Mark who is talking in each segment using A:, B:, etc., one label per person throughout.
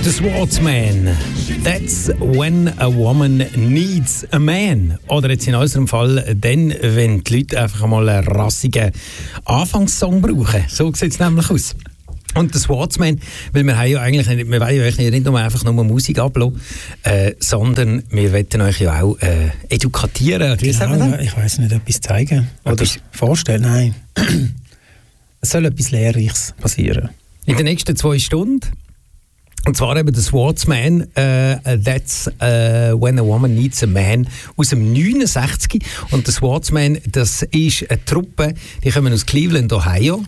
A: The Swordsman. That's when a woman needs a man. Oder jetzt in unserem Fall dann, wenn die Leute einfach mal einen rassigen Anfangssong brauchen. So sieht es nämlich aus. Und der Swordsman, weil wir haben ja eigentlich nicht, wir wollen ja euch nicht nur einfach nur Musik ablassen, sondern wir wollen euch ja auch edukatieren.
B: Genau, ich weiss nicht, etwas zeigen oder vorstellen. Nein. Es soll etwas Lehrreiches passieren.
A: In den nächsten 2 Stunden. Und zwar eben der Swordsman, That's When a Woman Needs a Man, aus dem 69. Und der Swordsman, das ist eine Truppe, die kommen aus Cleveland, Ohio.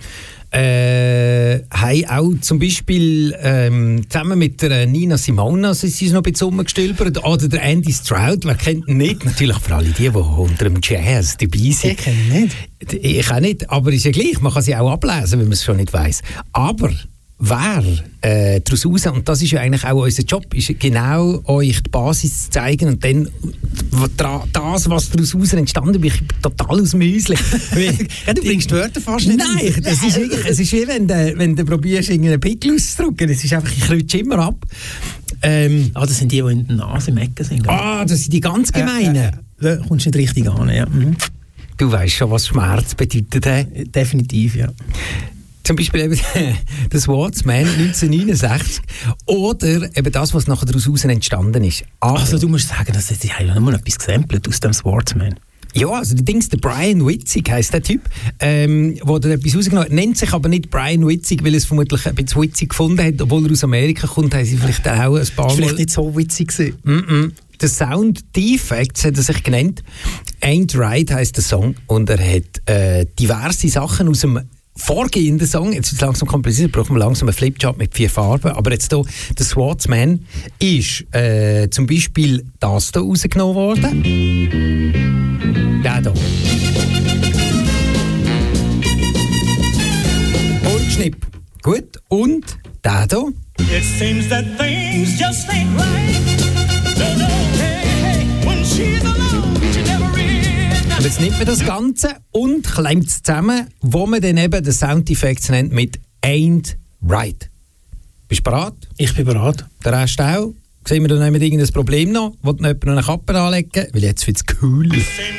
A: Haben auch zum Beispiel zusammen mit der Nina Simone, sie sind noch ein bisschen rumgestülpert, oder der Andy Stroud, wer kennt ihn nicht? Natürlich für alle die unter dem Jazz dabei sind.
B: Ich kenne ihn nicht.
A: Ich auch nicht, aber ist ja gleich, man kann sie auch ablesen, wenn man es schon nicht weiss. Aber wer daraus raus, und das ist ja eigentlich auch unser Job, ist genau euch die Basis zu zeigen und dann das, was daraus raus entstanden ist, bin ich total aus dem Häuschen.
B: Ja, du bringst die Wörter fast nicht.
A: Nein, das ist wirklich, es ist wie wenn du probierst, irgendeinen Pickel auszudrücken, es ist einfach, ich rutsche immer ab.
B: Das sind die in der Nase im Ecken sind.
A: Das sind die ganz Gemeinen.
B: Da kommst du nicht richtig an, ja. Mhm.
A: Du weißt schon, was Schmerz bedeutet.
B: Definitiv, ja.
A: Zum Beispiel eben das Swordsman 1969 oder eben das, was nachher daraus entstanden ist.
B: Also du musst sagen, dass sie haben ja nur etwas gesampelt aus dem Swordsman.
A: Ja, also die Dings, der Brian Witzig heisst der Typ, wo da etwas rausgenommen hat, nennt sich aber nicht Brian Witzig, weil er es vermutlich ein bisschen witzig gefunden hat, obwohl er aus Amerika kommt, haben sie vielleicht auch ein paar Mal...
B: Vielleicht nicht so witzig gewesen.
A: Der Sound Defects hat er sich genannt. Ain't Right heisst der Song und er hat diverse Sachen aus dem vorgehenden Song, jetzt ist es langsam kompliziert, brauchen wir langsam einen Flipchart mit 4 Farben, aber jetzt hier, der Swordsman ist zum Beispiel das hier rausgenommen worden. Der hier. Und Schnipp. Gut, und der hier.
C: It seems that things just ain't right. No, hey, when she's alone, she never is.
A: Und jetzt nimmt man das Ganze und klemmt es zusammen, wo man dann eben den Soundeffekt nennt mit Ain't Right. Bist du bereit?
B: Ich bin bereit.
A: Der Rest auch. Sehen wir dann irgendein Problem noch? Wollt noch jemand noch eine Kappe anlegen? Weil jetzt wird es cool.